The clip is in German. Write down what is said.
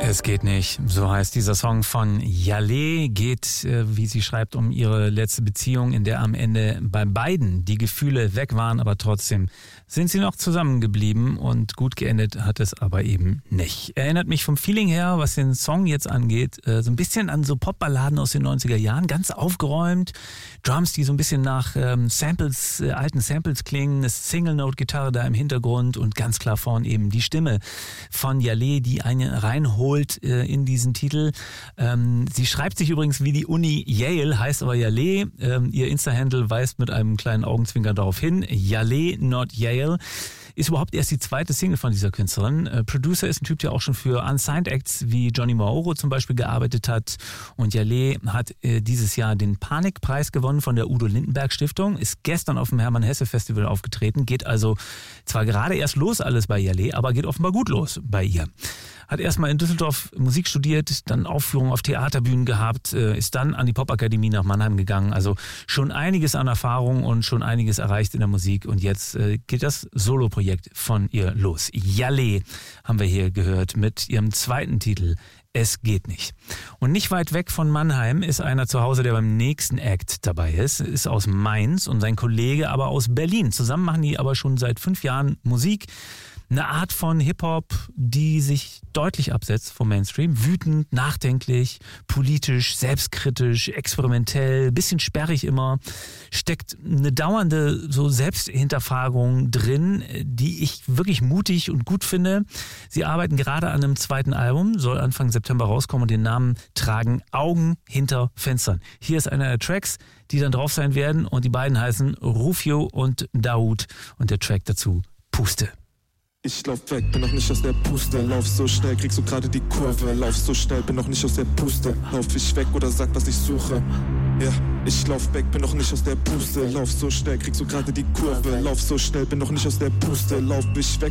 Es geht nicht, so heißt dieser Song von Yalé. Geht, wie sie schreibt, um ihre letzte Beziehung, in der am Ende bei beiden die Gefühle weg waren, aber trotzdem sind sie noch zusammengeblieben und gut geendet hat es aber eben nicht. Erinnert mich vom Feeling her, was den Song jetzt angeht, so ein bisschen an so Popballaden aus den 90er Jahren, ganz aufgeräumt, Drums, die so ein bisschen nach Samples, alten Samples klingen, eine Single-Note-Gitarre da im Hintergrund und ganz klar vorn eben die Stimme von Yalé, die einen reinholt in diesen Titel. Sie schreibt sich übrigens wie die Uni Yale, heißt aber Yalé. Ihr Insta-Handle weist mit einem kleinen Augenzwinker darauf hin. Yalé, not Yale. Ist überhaupt erst die zweite Single von dieser Künstlerin. Producer ist ein Typ, der auch schon für Unsigned Acts wie Johnny Mauro zum Beispiel gearbeitet hat. Und Yalé hat dieses Jahr den Panikpreis gewonnen von der Udo Lindenberg Stiftung. Ist gestern auf dem Hermann Hesse Festival aufgetreten. Geht also zwar gerade erst los alles bei Yalé, aber geht offenbar gut los bei ihr. Hat erstmal in Düsseldorf Musik studiert, dann Aufführungen auf Theaterbühnen gehabt, ist dann an die Popakademie nach Mannheim gegangen. Also schon einiges an Erfahrung und schon einiges erreicht in der Musik. Und jetzt geht das Soloprojekt von ihr los. Yalé haben wir hier gehört mit ihrem zweiten Titel. Es geht nicht. Und nicht weit weg von Mannheim ist einer zu Hause, der beim nächsten Act dabei ist aus Mainz und sein Kollege aber aus Berlin. Zusammen machen die aber schon seit 5 Jahren Musik. Eine Art von Hip-Hop, die sich deutlich absetzt vom Mainstream. Wütend, nachdenklich, politisch, selbstkritisch, experimentell, bisschen sperrig immer. Steckt eine dauernde so Selbsthinterfragung drin, die ich wirklich mutig und gut finde. Sie arbeiten gerade an einem zweiten Album, soll Anfang September rauskommen und den Namen tragen Augen hinter Fenstern. Hier ist einer der Tracks, die dann drauf sein werden und die beiden heißen Rufio und Daoud und der Track dazu Puste. Ich lauf weg, bin noch nicht aus der Puste. Lauf so schnell, kriegst du gerade die Kurve. Lauf so schnell, bin noch nicht aus der Puste. Lauf ich weg oder sag, was ich suche. Ja, ich lauf weg, bin noch nicht aus der Puste. Lauf so schnell, kriegst du gerade die Kurve. Lauf so schnell, bin noch nicht aus der Puste. Lauf ich weg